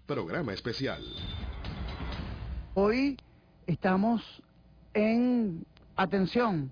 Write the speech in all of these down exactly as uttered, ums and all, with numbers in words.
programa especial. Hoy estamos en atención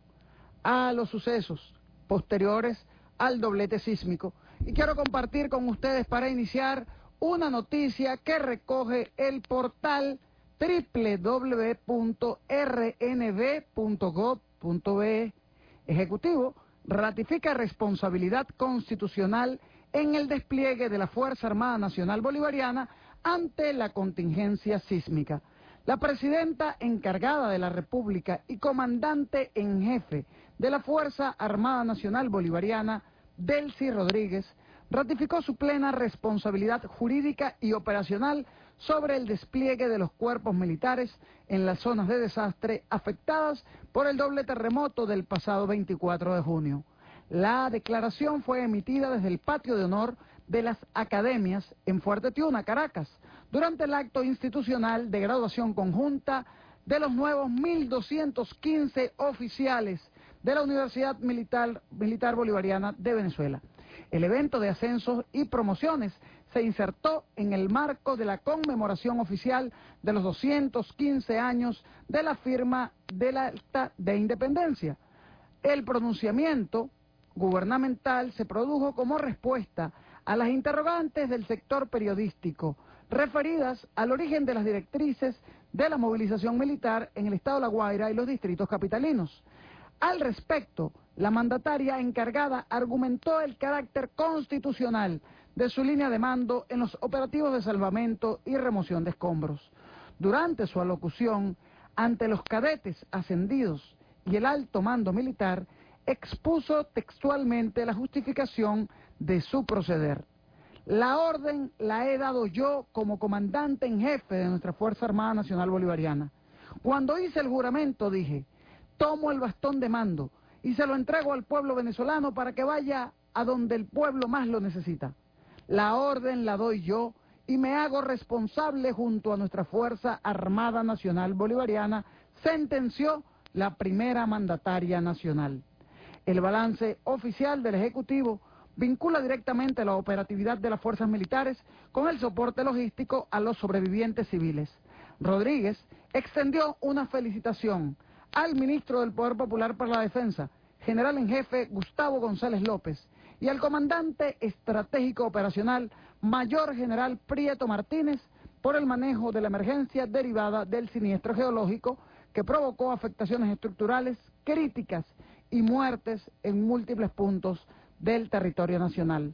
a los sucesos posteriores al doblete sísmico y quiero compartir con ustedes para iniciar una noticia que recoge el portal doble u doble u doble u punto r n b punto gov punto be. Ejecutivo ratifica responsabilidad constitucional en el despliegue de la Fuerza Armada Nacional Bolivariana ante la contingencia sísmica. La presidenta encargada de la República y comandante en jefe de la Fuerza Armada Nacional Bolivariana, Delcy Rodríguez, ratificó su plena responsabilidad jurídica y operacional sobre el despliegue de los cuerpos militares en las zonas de desastre afectadas por el doble terremoto del pasado veinticuatro de junio. La declaración fue emitida desde el patio de honor de las academias en Fuerte Tiuna, Caracas, durante el acto institucional de graduación conjunta de los nuevos mil doscientos quince oficiales de la Universidad Militar, Militar Bolivariana de Venezuela. El evento de ascensos y promociones se insertó en el marco de la conmemoración oficial de los doscientos quince años de la firma del Acta de Independencia. El pronunciamiento gubernamental se produjo como respuesta a las interrogantes del sector periodístico referidas al origen de las directrices de la movilización militar en el estado de La Guaira y los distritos capitalinos. Al respecto, la mandataria encargada argumentó el carácter constitucional de su línea de mando en los operativos de salvamento y remoción de escombros. Durante su alocución ante los cadetes ascendidos y el alto mando militar, expuso textualmente la justificación de su proceder. La orden la he dado yo como comandante en jefe de nuestra Fuerza Armada Nacional Bolivariana. Cuando hice el juramento dije, tomo el bastón de mando y se lo entrego al pueblo venezolano para que vaya a donde el pueblo más lo necesita. La orden la doy yo y me hago responsable junto a nuestra Fuerza Armada Nacional Bolivariana, sentenció la primera mandataria nacional. El balance oficial del Ejecutivo vincula directamente la operatividad de las fuerzas militares con el soporte logístico a los sobrevivientes civiles. Rodríguez extendió una felicitación al ministro del Poder Popular para la Defensa, general en jefe Gustavo González López, y al comandante estratégico operacional, mayor general Prieto Martínez, por el manejo de la emergencia derivada del siniestro geológico que provocó afectaciones estructurales críticas y muertes en múltiples puntos del territorio nacional.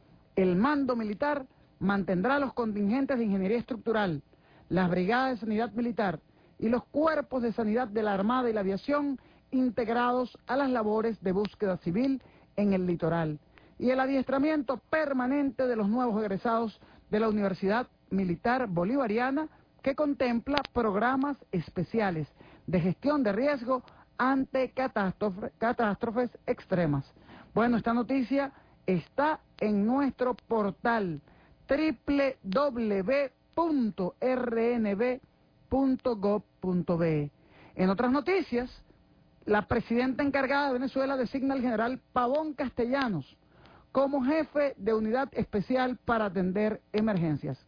El mando militar mantendrá los contingentes de ingeniería estructural, las brigadas de sanidad militar y los cuerpos de sanidad de la Armada y la Aviación integrados a las labores de búsqueda civil en el litoral y el adiestramiento permanente de los nuevos egresados de la Universidad Militar Bolivariana, que contempla programas especiales de gestión de riesgo ante catástrofe, catástrofes extremas. Bueno, esta noticia está en nuestro portal doble u doble u doble u punto r n b punto gov punto be. En otras noticias, la presidenta encargada de Venezuela designa al general Pavón Castellanos como jefe de unidad especial para atender emergencias.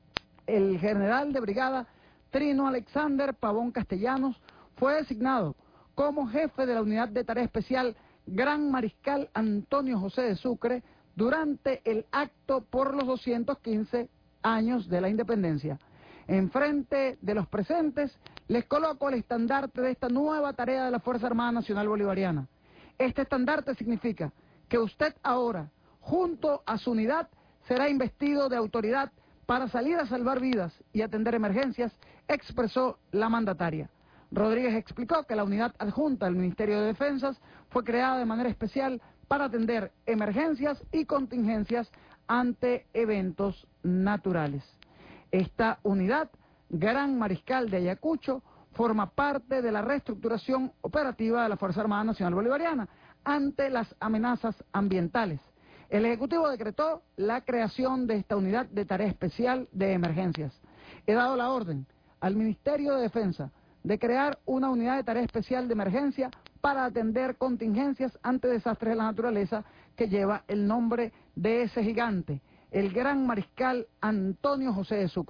El general de brigada Trino Alexander Pavón Castellanos fue designado como jefe de la unidad de tarea especial Gran Mariscal Antonio José de Sucre durante el acto por los doscientos quince años de la independencia. Enfrente de los presentes les coloco el estandarte de esta nueva tarea de la Fuerza Armada Nacional Bolivariana. Este estandarte significa que usted ahora, junto a su unidad, será investido de autoridad para salir a salvar vidas y atender emergencias, expresó la mandataria. Rodríguez explicó que la unidad adjunta del Ministerio de Defensas fue creada de manera especial para atender emergencias y contingencias ante eventos naturales. Esta unidad, Gran Mariscal de Ayacucho, forma parte de la reestructuración operativa de la Fuerza Armada Nacional Bolivariana ante las amenazas ambientales. El Ejecutivo decretó la creación de esta unidad de tarea especial de emergencias. He dado la orden al Ministerio de Defensa de crear una unidad de tarea especial de emergencia para atender contingencias ante desastres de la naturaleza que lleva el nombre de ese gigante, el Gran Mariscal Antonio José de Sucre.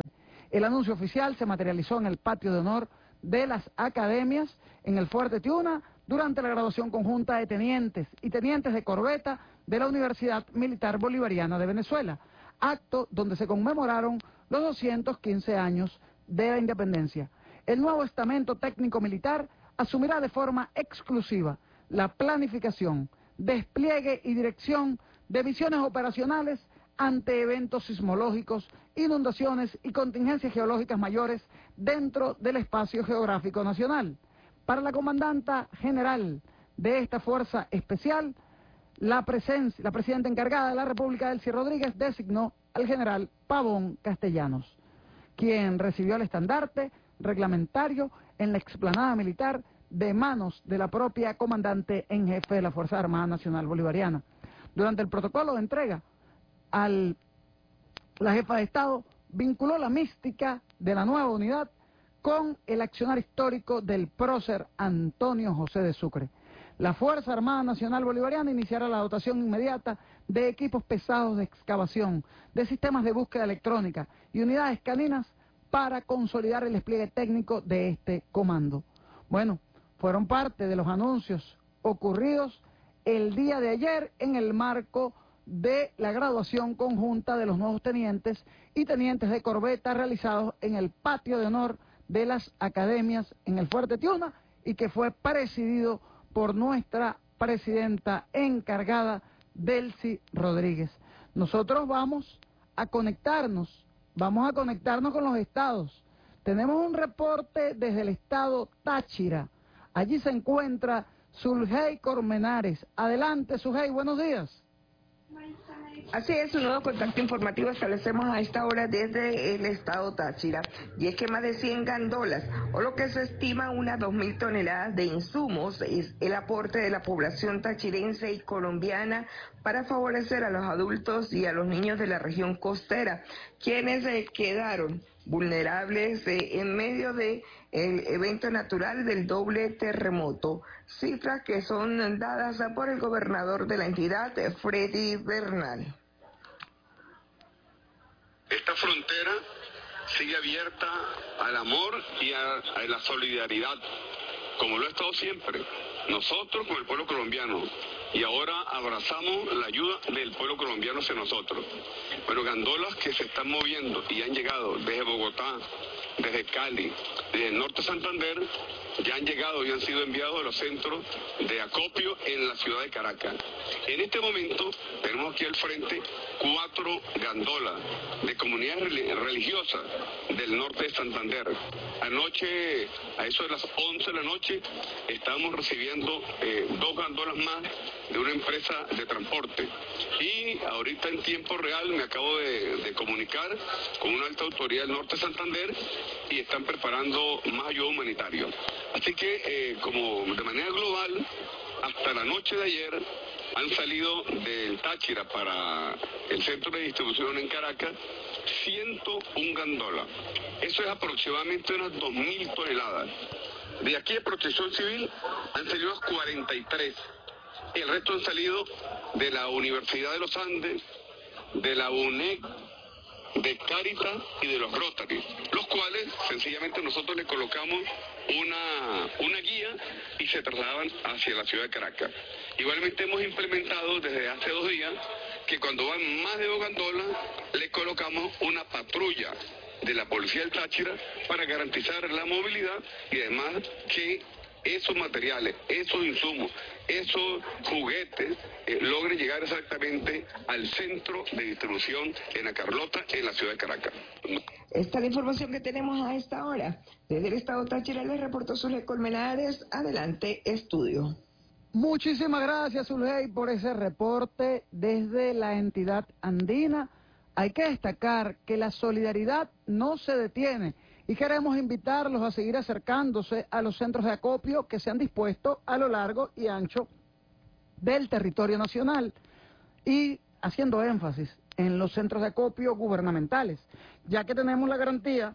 El anuncio oficial se materializó en el patio de honor de las academias en el Fuerte Tiuna durante la graduación conjunta de tenientes y tenientes de corbeta de la Universidad Militar Bolivariana de Venezuela, acto donde se conmemoraron los doscientos quince años de la independencia. El nuevo estamento técnico militar asumirá de forma exclusiva la planificación, despliegue y dirección de misiones operacionales ante eventos sismológicos, inundaciones y contingencias geológicas mayores dentro del espacio geográfico nacional. Para la comandanta general de esta fuerza especial, la, presencia, la presidenta encargada de la República, Delcy Rodríguez, designó al general Pavón Castellanos, quien recibió el estandarte reglamentario en la explanada militar de manos de la propia comandante en jefe de la Fuerza Armada Nacional Bolivariana. Durante el protocolo de entrega, al, la jefa de Estado vinculó la mística de la nueva unidad con el accionar histórico del prócer Antonio José de Sucre. La Fuerza Armada Nacional Bolivariana iniciará la dotación inmediata de equipos pesados de excavación, de sistemas de búsqueda electrónica y unidades caninas para consolidar el despliegue técnico de este comando. Bueno, fueron parte de los anuncios ocurridos el día de ayer en el marco de la graduación conjunta de los nuevos tenientes y tenientes de corbeta realizados en el patio de honor de las academias en el Fuerte Tiuna y que fue presidido por nuestra presidenta encargada, Delcy Rodríguez. Nosotros vamos a conectarnos, vamos a conectarnos con los estados. Tenemos un reporte desde el estado Táchira. Allí se encuentra Zulhey Cormenares. Adelante, Zulhey, buenos días. Así es, un nuevo contacto informativo establecemos a esta hora desde el estado Táchira, y es que más de cien gandolas, o lo que se estima unas dos mil toneladas de insumos, es el aporte de la población tachirense y colombiana para favorecer a los adultos y a los niños de la región costera, quienes eh, quedaron vulnerables eh, en medio de el evento natural del doble terremoto, cifras que son dadas por el gobernador de la entidad, Freddy Bernal. Esta frontera sigue abierta al amor y a, a la solidaridad, como lo ha estado siempre, nosotros con el pueblo colombiano, y ahora abrazamos la ayuda del pueblo colombiano hacia nosotros. Pero gandolas que se están moviendo y han llegado desde Bogotá, desde Cali, desde el norte de Santander, ya han llegado y han sido enviados a los centros de acopio en la ciudad de Caracas. En este momento tenemos aquí al frente cuatro gandolas de comunidades religiosas del norte de Santander. Anoche, a eso de las once de la noche, estábamos recibiendo eh, dos gandolas más de una empresa de transporte. Y ahorita en tiempo real me acabo de, de comunicar con una alta autoridad del norte de Santander y están preparando más ayuda humanitaria. Así que, eh, como de manera global, hasta la noche de ayer han salido del Táchira para el centro de distribución en Caracas ciento una gandolas. Eso es aproximadamente unas dos mil toneladas. De aquí de Protección Civil han salido cuarenta y tres. El resto han salido de la Universidad de los Andes, de la U N E C, de Cáritas y de los Rotary, los cuales sencillamente nosotros le colocamos una, una guía y se trasladan hacia la ciudad de Caracas. Igualmente hemos implementado desde hace dos días que cuando van más de dos gandolas le colocamos una patrulla de la policía del Táchira para garantizar la movilidad y además que esos materiales, esos insumos, esos juguetes eh, logren llegar exactamente al centro de distribución en La Carlota, en la ciudad de Caracas. Esta es la información que tenemos a esta hora. Desde el estado Táchira les reportó Zulhey Colmenares. Adelante, estudio. Muchísimas gracias, Zulhey, por ese reporte desde la entidad andina. Hay que destacar que la solidaridad no se detiene y queremos invitarlos a seguir acercándose a los centros de acopio que se han dispuesto a lo largo y ancho del territorio nacional y haciendo énfasis en los centros de acopio gubernamentales, ya que tenemos la garantía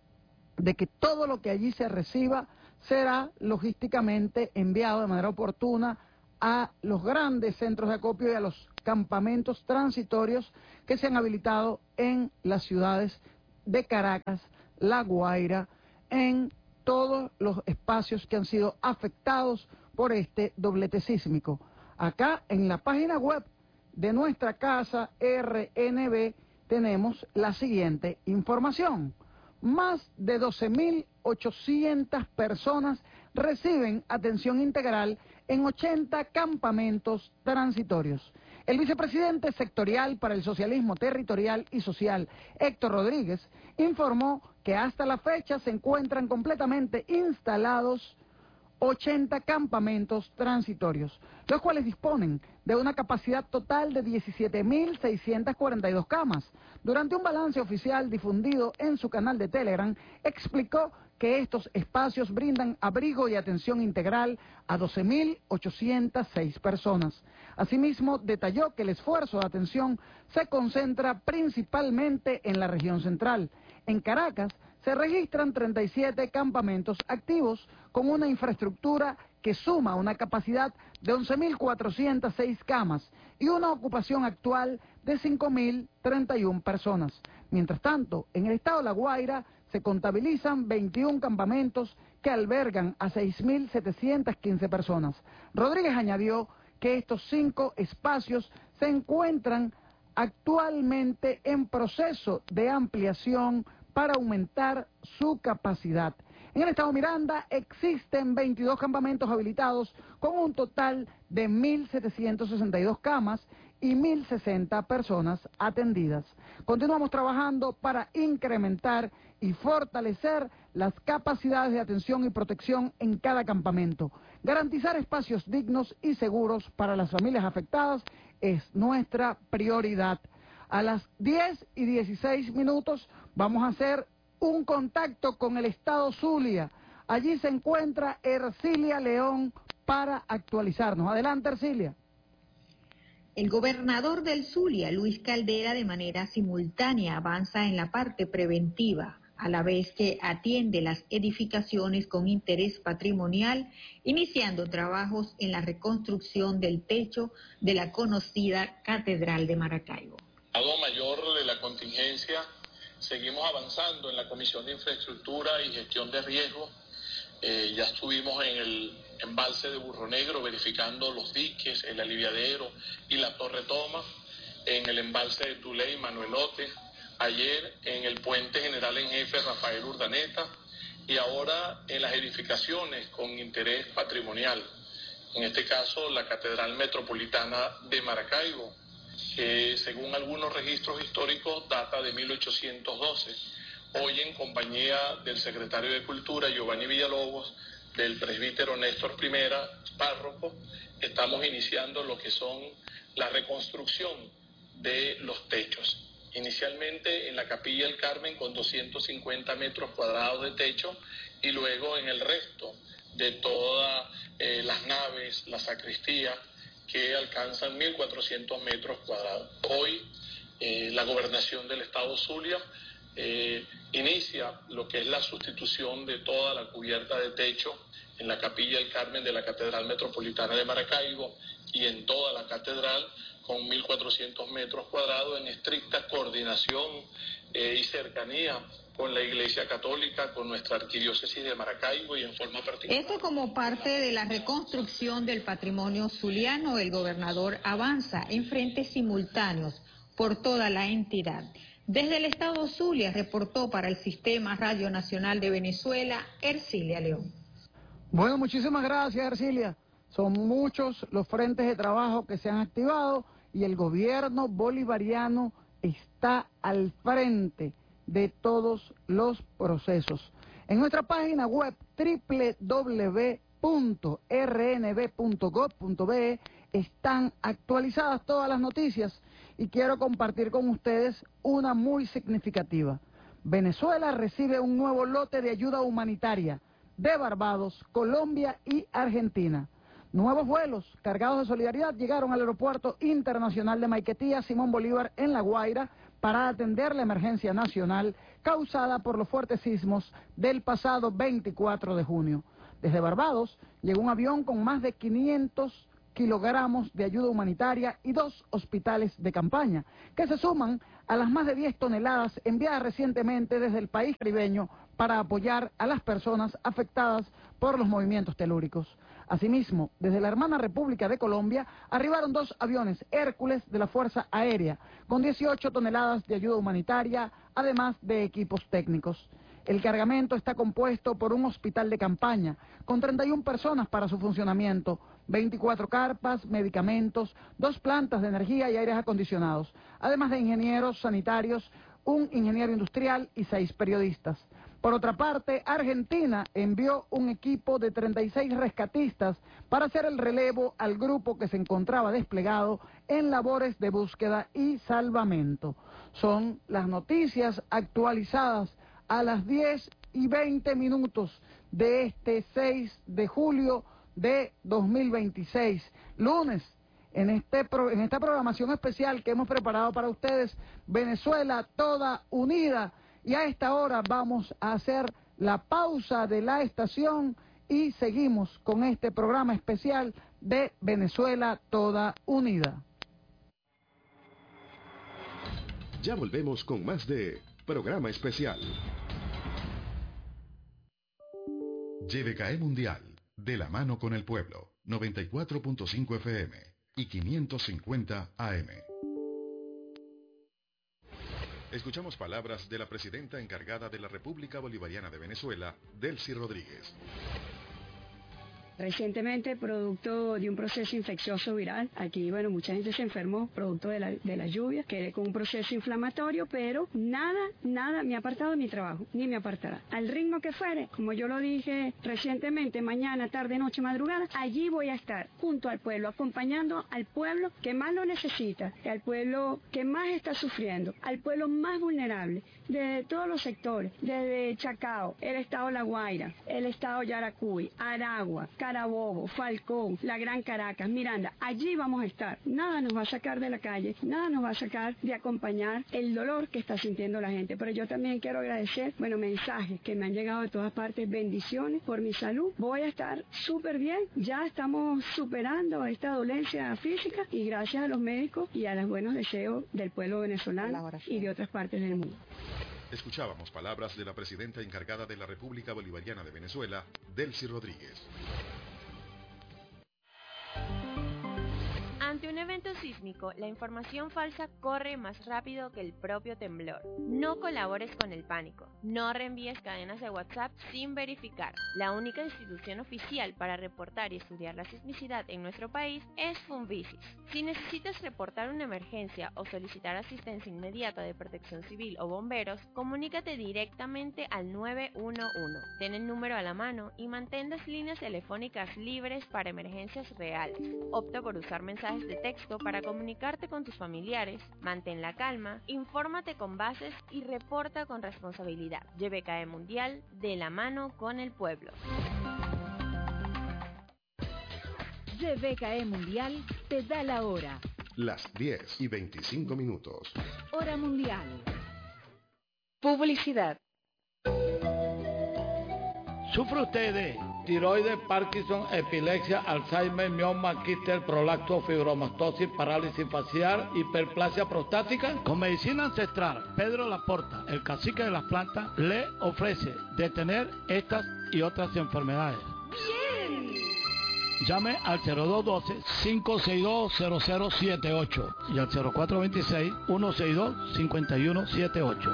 de que todo lo que allí se reciba será logísticamente enviado de manera oportuna a los grandes centros de acopio y a los campamentos transitorios que se han habilitado en las ciudades de Caracas, La Guaira, en todos los espacios que han sido afectados por este doblete sísmico. Acá en la página web de nuestra casa R N B tenemos la siguiente información. Más de doce mil ochocientas personas reciben atención integral en ochenta campamentos transitorios. El vicepresidente sectorial para el socialismo territorial y social, Héctor Rodríguez, informó que hasta la fecha se encuentran completamente instalados ochenta campamentos transitorios, los cuales disponen de una capacidad total de diecisiete mil seiscientas cuarenta y dos camas. Durante un balance oficial difundido en su canal de Telegram, explicó que estos espacios brindan abrigo y atención integral a doce mil ochocientas seis personas. Asimismo, detalló que el esfuerzo de atención se concentra principalmente en la región central. En Caracas se registran treinta y siete campamentos activos con una infraestructura que suma una capacidad de once mil cuatrocientas seis camas y una ocupación actual de cinco mil treinta y una personas. Mientras tanto, en el estado de La Guaira se contabilizan veintiún campamentos que albergan a seis mil setecientas quince personas. Rodríguez añadió que estos cinco espacios se encuentran actualmente en proceso de ampliación para aumentar su capacidad. En el estado Miranda existen veintidós campamentos habilitados con un total de mil setecientas sesenta y dos camas y mil sesenta personas atendidas. Continuamos trabajando para incrementar y fortalecer las capacidades de atención y protección en cada campamento. Garantizar espacios dignos y seguros para las familias afectadas es nuestra prioridad. A las diez y dieciséis minutos vamos a hacer un contacto con el estado Zulia. Allí se encuentra Ercilia León para actualizarnos. Adelante, Ercilia. El gobernador del Zulia, Luis Caldera, de manera simultánea avanza en la parte preventiva, a la vez que atiende las edificaciones con interés patrimonial, iniciando trabajos en la reconstrucción del techo de la conocida Catedral de Maracaibo. Dado mayor de la contingencia, seguimos avanzando en la Comisión de Infraestructura y Gestión de Riesgos. Eh, ya estuvimos en el embalse de Burro Negro verificando los diques, el aliviadero y la Torre Toma, en el embalse de Tuley, Manuelote, ayer en el puente general en jefe Rafael Urdaneta y ahora en las edificaciones con interés patrimonial, en este caso la Catedral Metropolitana de Maracaibo, que según algunos registros históricos data de mil ochocientos doce. Hoy en compañía del secretario de Cultura, Giovanni Villalobos, del presbítero Néstor Primera, párroco, estamos iniciando lo que son la reconstrucción de los techos. Inicialmente en la Capilla del Carmen con doscientos cincuenta metros cuadrados de techo y luego en el resto de todas eh, las naves, la sacristía, que alcanzan mil cuatrocientos metros cuadrados. Hoy eh, la gobernación del estado Zulia eh, inicia lo que es la sustitución de toda la cubierta de techo en la Capilla del Carmen de la Catedral Metropolitana de Maracaibo y en toda la catedral con mil cuatrocientos metros cuadrados en estricta coordinación eh, y cercanía con la Iglesia Católica, con nuestra arquidiócesis de Maracaibo y en forma particular. Esto como parte de la reconstrucción del patrimonio zuliano, el gobernador avanza en frentes simultáneos por toda la entidad. Desde el estado Zulia reportó para el Sistema Radio Nacional de Venezuela, Ercilia León. Bueno, muchísimas gracias, Ercilia. Son muchos los frentes de trabajo que se han activado y el gobierno bolivariano está al frente de todos los procesos. En nuestra página web doble u doble u doble u punto r n b punto gov punto b e están actualizadas todas las noticias y quiero compartir con ustedes una muy significativa. Venezuela recibe un nuevo lote de ayuda humanitaria de Barbados, Colombia y Argentina. Nuevos vuelos cargados de solidaridad llegaron al aeropuerto internacional de Maiquetía Simón Bolívar en La Guaira para atender la emergencia nacional causada por los fuertes sismos del pasado veinticuatro de junio. Desde Barbados llegó un avión con más de quinientos kilogramos de ayuda humanitaria y dos hospitales de campaña, que se suman a las más de diez toneladas enviadas recientemente desde el país caribeño para apoyar a las personas afectadas por los movimientos telúricos. Asimismo, desde la hermana República de Colombia arribaron dos aviones Hércules de la Fuerza Aérea con dieciocho toneladas de ayuda humanitaria, además de equipos técnicos. El cargamento está compuesto por un hospital de campaña con treinta y una personas para su funcionamiento, veinticuatro carpas, medicamentos, dos plantas de energía y aires acondicionados, además de ingenieros sanitarios, un ingeniero industrial y seis periodistas. Por otra parte, Argentina envió un equipo de treinta y seis rescatistas para hacer el relevo al grupo que se encontraba desplegado en labores de búsqueda y salvamento. Son las noticias actualizadas a las diez y veinte minutos de este seis de julio de dos mil veintiséis, lunes, en, este pro, en esta programación especial que hemos preparado para ustedes, Venezuela toda unida. Y a esta hora vamos a hacer la pausa de la estación y seguimos con este programa especial de Venezuela toda unida. Ya volvemos con más de Programa Especial. Y V K E Mundial, de la mano con el pueblo, noventa y cuatro punto cinco F M y quinientos cincuenta A M. Escuchamos palabras de la presidenta encargada de la República Bolivariana de Venezuela, Delcy Rodríguez. Recientemente, producto de un proceso infeccioso viral, aquí, bueno, mucha gente se enfermó, producto de la, de la lluvia, quedé con un proceso inflamatorio, pero nada, nada me ha apartado de mi trabajo, ni me apartará. Al ritmo que fuere, como yo lo dije recientemente, mañana, tarde, noche, madrugada, allí voy a estar, junto al pueblo, acompañando al pueblo que más lo necesita, al pueblo que más está sufriendo, al pueblo más vulnerable, de todos los sectores, desde Chacao, el estado La Guaira, el estado Yaracuy, Aragua, Carabobo, Falcón, la Gran Caracas, Miranda, allí vamos a estar. Nada nos va a sacar de la calle, nada nos va a sacar de acompañar el dolor que está sintiendo la gente. Pero yo también quiero agradecer, bueno, mensajes que me han llegado de todas partes, bendiciones por mi salud. Voy a estar súper bien, ya estamos superando esta dolencia física y gracias a los médicos y a los buenos deseos del pueblo venezolano y de otras partes del mundo. Escuchábamos palabras de la presidenta encargada de la República Bolivariana de Venezuela, Delcy Rodríguez. Ante un evento sísmico, la información falsa corre más rápido que el propio temblor. No colabores con el pánico. No reenvíes cadenas de WhatsApp sin verificar. La única institución oficial para reportar y estudiar la sismicidad en nuestro país es Funvisis. Si necesitas reportar una emergencia o solicitar asistencia inmediata de protección civil o bomberos, comunícate directamente al nueve uno uno. Ten el número a la mano y mantén las líneas telefónicas libres para emergencias reales. Opta por usar mensajes de texto para comunicarte con tus familiares, mantén la calma, infórmate con bases y reporta con responsabilidad. Y V K E Mundial, de la mano con el pueblo. Y V K E Mundial te da la hora. Las diez y veinticinco minutos. Hora mundial. Publicidad. ¿Sufre usted de tiroides, Parkinson, epilepsia, Alzheimer, mioma, quiste, prolapso, fibromastosis, parálisis facial, hiperplasia prostática? Con medicina ancestral, Pedro Laporta, el cacique de las plantas, le ofrece detener estas y otras enfermedades. ¡Bien! Llame al cero dos uno dos, cinco seis dos, cero cero siete ocho y al cero cuatro dos seis, uno seis dos, cinco uno siete ocho.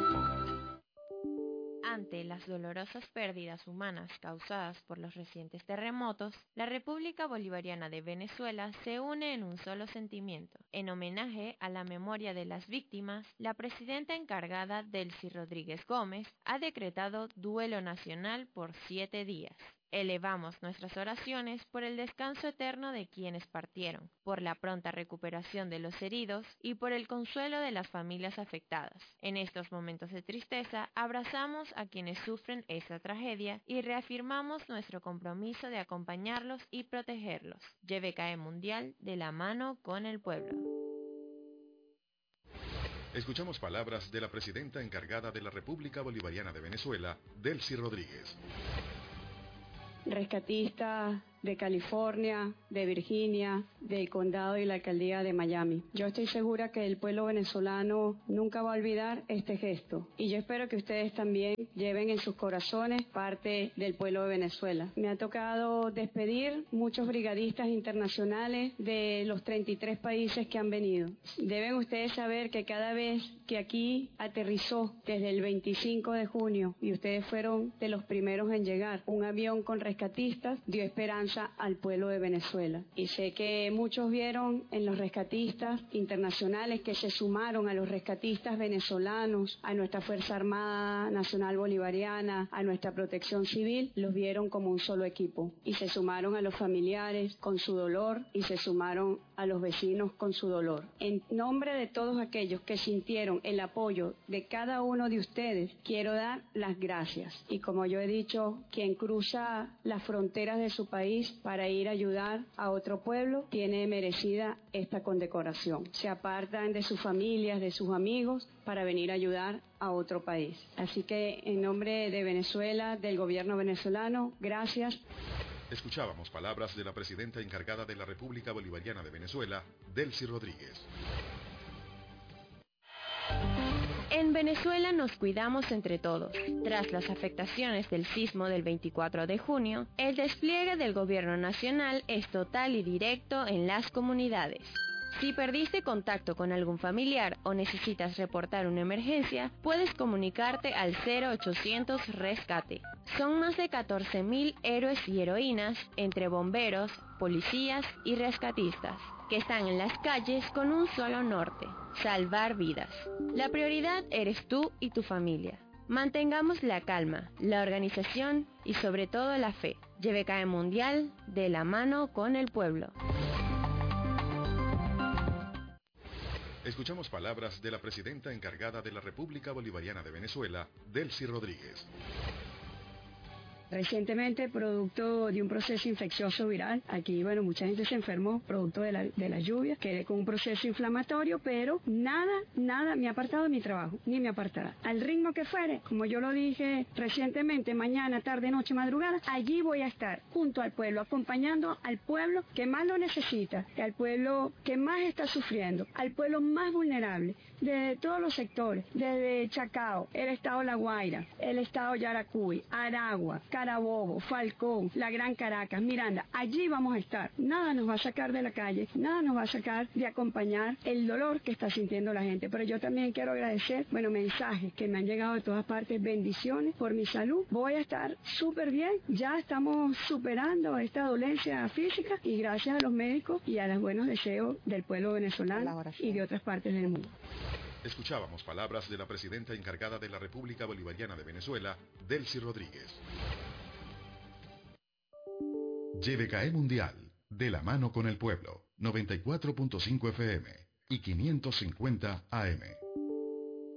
Ante las dolorosas pérdidas humanas causadas por los recientes terremotos, la República Bolivariana de Venezuela se une en un solo sentimiento. En homenaje a la memoria de las víctimas, la presidenta encargada, Delcy Rodríguez Gómez, ha decretado duelo nacional por siete días. Elevamos nuestras oraciones por el descanso eterno de quienes partieron, por la pronta recuperación de los heridos y por el consuelo de las familias afectadas. En estos momentos de tristeza, abrazamos a quienes sufren esta tragedia y reafirmamos nuestro compromiso de acompañarlos y protegerlos. Y V K E Mundial, de la mano con el pueblo. Escuchamos palabras de la presidenta encargada de la República Bolivariana de Venezuela, Delcy Rodríguez. Rescatistas, de California, de Virginia, del condado y la alcaldía de Miami. Yo estoy segura que el pueblo venezolano nunca va a olvidar este gesto y yo espero que ustedes también lleven en sus corazones parte del pueblo de Venezuela. Me ha tocado despedir muchos brigadistas internacionales de los treinta y tres países que han venido. Deben ustedes saber que cada vez que aquí aterrizó desde el veinticinco de junio y ustedes fueron de los primeros en llegar, un avión con rescatistas dio esperanza al pueblo de Venezuela. Y sé que muchos vieron en los rescatistas internacionales que se sumaron a los rescatistas venezolanos, a nuestra Fuerza Armada Nacional Bolivariana, a nuestra Protección Civil, los vieron como un solo equipo y se sumaron a los familiares con su dolor y se sumaron a los vecinos con su dolor. En nombre de todos aquellos que sintieron el apoyo de cada uno de ustedes, quiero dar las gracias. Y como yo he dicho, quien cruza las fronteras de su país para ir a ayudar a otro pueblo, tiene merecida esta condecoración. Se apartan de sus familias, de sus amigos, para venir a ayudar a otro país. Así que en nombre de Venezuela, del gobierno venezolano, gracias. Escuchábamos palabras de la presidenta encargada de la República Bolivariana de Venezuela, Delcy Rodríguez. En Venezuela nos cuidamos entre todos. Tras las afectaciones del sismo del veinticuatro de junio, el despliegue del gobierno nacional es total y directo en las comunidades. Si perdiste contacto con algún familiar o necesitas reportar una emergencia, puedes comunicarte al cero ochocientos Rescate. Son más de catorce mil héroes y heroínas entre bomberos, policías y rescatistas, que están en las calles con un solo norte: salvar vidas. La prioridad eres tú y tu familia. Mantengamos la calma, la organización y sobre todo la fe. J V K E Mundial, de la mano con el pueblo. Escuchamos palabras de la presidenta encargada de la República Bolivariana de Venezuela, Delcy Rodríguez. Recientemente, producto de un proceso infeccioso viral, aquí, bueno, mucha gente se enfermó, producto de la, de la lluvia, quedé con un proceso inflamatorio, pero nada, nada me ha apartado de mi trabajo, ni me apartará. Al ritmo que fuere, como yo lo dije recientemente, mañana, tarde, noche, madrugada, allí voy a estar, junto al pueblo, acompañando al pueblo que más lo necesita, al pueblo que más está sufriendo, al pueblo más vulnerable, de todos los sectores, desde Chacao, el estado La Guaira, el estado Yaracuy, Aragua, Carabobo, Falcón, la Gran Caracas, Miranda. Allí vamos a estar. Nada nos va a sacar de la calle, nada nos va a sacar de acompañar el dolor que está sintiendo la gente. Pero yo también quiero agradecer, bueno, mensajes que me han llegado de todas partes, bendiciones por mi salud. Voy a estar súper bien, ya estamos superando esta dolencia física y gracias a los médicos y a los buenos deseos del pueblo venezolano y de otras partes del mundo. Escuchábamos palabras de la presidenta encargada de la República Bolivariana de Venezuela, Delcy Rodríguez. J V K E Mundial, de la mano con el pueblo, noventa y cuatro punto cinco F M y quinientos cincuenta A M.